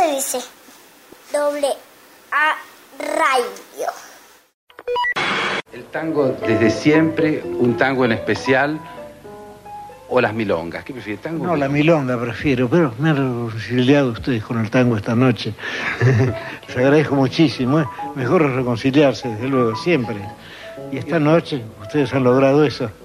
se dice? Doble A radio. El tango desde siempre, un tango en especial, o las milongas. ¿Qué prefiere, tango? No, la milonga prefiero, pero me han reconciliado ustedes con el tango esta noche. Les agradezco muchísimo, ¿eh? Mejor es reconciliarse, desde luego, siempre. Y esta noche ustedes han logrado eso.